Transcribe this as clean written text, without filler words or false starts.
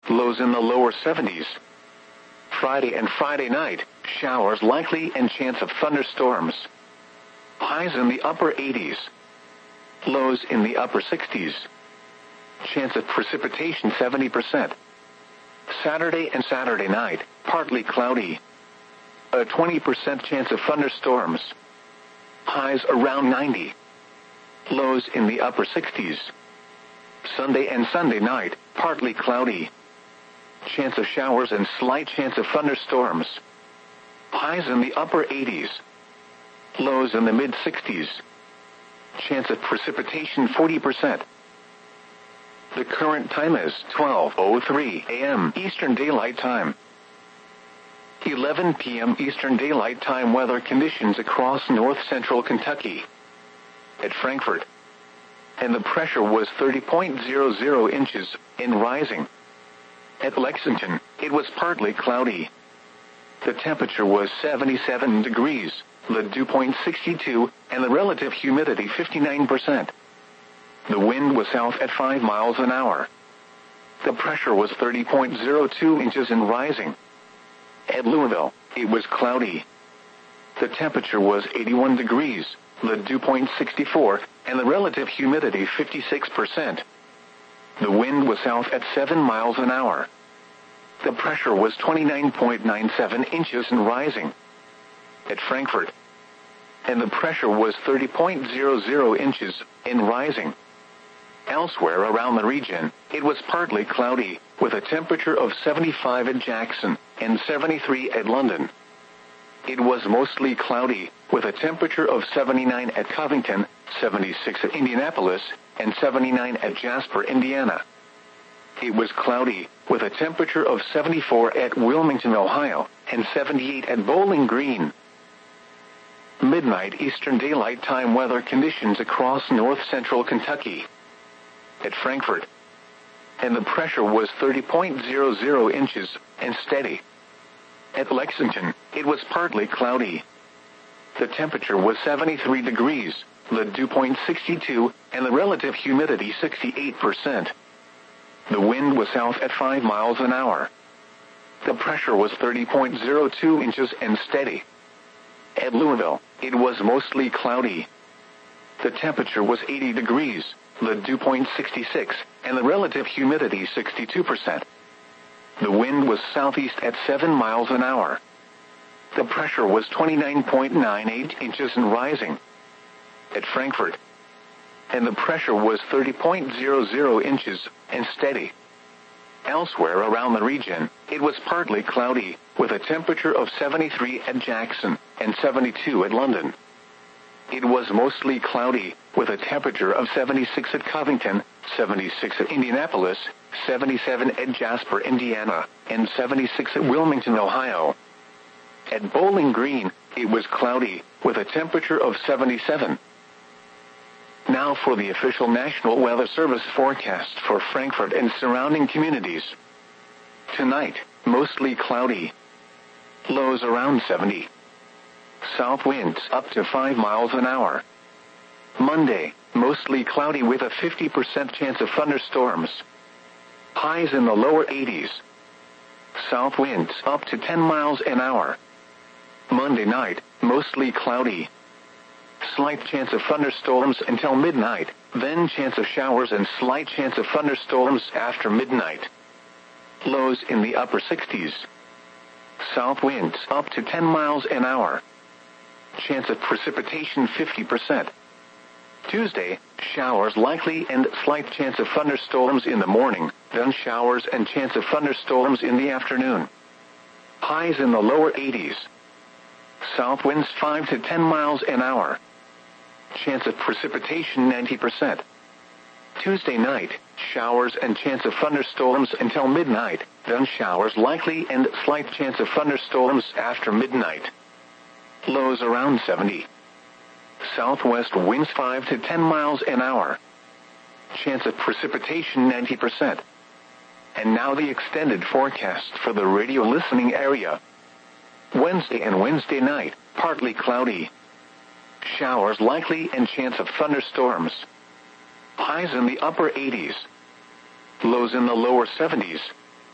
lows in the lower 70s. Friday and Friday night, showers likely and chance of thunderstorms. Highs in the upper 80s. Lows in the upper 60s. Chance of precipitation 70%. Saturday and Saturday night, partly cloudy. A 20% chance of thunderstorms. Highs around 90. Lows in the upper 60s. Sunday and Sunday night, partly cloudy. Chance of showers and slight chance of thunderstorms. Highs in the upper 80s. Lows in the mid 60s. Chance of precipitation 40%. The current time is 12:03 a.m. Eastern Daylight Time. 11 p.m. Eastern Daylight Time weather conditions across north central Kentucky. At Frankfort. And the pressure was 30.00 inches and rising. At Lexington, it was partly cloudy. The temperature was 77 degrees, the dew point 62, and the relative humidity 59%. The wind was south at 5 miles an hour. The pressure was 30.02 inches and rising. At Louisville, it was cloudy. The temperature was 81 degrees, the dew point 64, and the relative humidity 56%. The wind was south at 7 miles an hour. The pressure was 29.97 inches and rising. At Frankfort. And the pressure was 30.00 inches and rising. Elsewhere around the region, it was partly cloudy, with a temperature of 75 at Jackson and 73 at London. It was mostly cloudy, with a temperature of 79 at Covington, 76 at Indianapolis, and 79 at Jasper, Indiana. It was cloudy, with a temperature of 74 at Wilmington, Ohio, and 78 at Bowling Green. Midnight Eastern Daylight Time weather conditions across north central Kentucky. At Frankfort. And the pressure was 30.00 inches and steady. At Lexington, it was partly cloudy. The temperature was 73 degrees, the dew point 62, and the relative humidity 68%. The wind was south at 5 miles an hour. The pressure was 30.02 inches and steady. At Louisville, it was mostly cloudy. The temperature was 80 degrees, the dew point 66, and the relative humidity 62%. The wind was southeast at 7 miles an hour. The pressure was 29.98 inches and rising. At Frankfort. And the pressure was 30.00 inches and steady. Elsewhere around the region, it was partly cloudy, with a temperature of 73 at Jackson and 72 at London. It was mostly cloudy, with a temperature of 76 at Covington, 76 at Indianapolis, 77 at Jasper, Indiana, and 76 at Wilmington, Ohio. At Bowling Green, it was cloudy, with a temperature of 77. Now for the official National Weather Service forecast for Frankfort and surrounding communities. Tonight, mostly cloudy. Lows around 70. South winds up to 5 miles an hour. Monday, mostly cloudy with a 50% chance of thunderstorms. Highs in the lower 80s. South winds up to 10 miles an hour. Monday night, mostly cloudy. Slight chance of thunderstorms until midnight, then chance of showers and slight chance of thunderstorms after midnight. Lows in the upper 60s. South winds up to 10 miles an hour. Chance of precipitation 50%. Tuesday, showers likely and slight chance of thunderstorms in the morning, then showers and chance of thunderstorms in the afternoon. Highs in the lower 80s. South winds 5 to 10 miles an hour. Chance of precipitation 90%. Tuesday night, showers and chance of thunderstorms until midnight, then showers likely and slight chance of thunderstorms after midnight. Lows around 70. Southwest winds 5 to 10 miles an hour. Chance of precipitation 90%. And now the extended forecast for the radio listening area. Wednesday and Wednesday night, partly cloudy. Showers likely and chance of thunderstorms. Highs in the upper 80s. Lows in the lower 70s.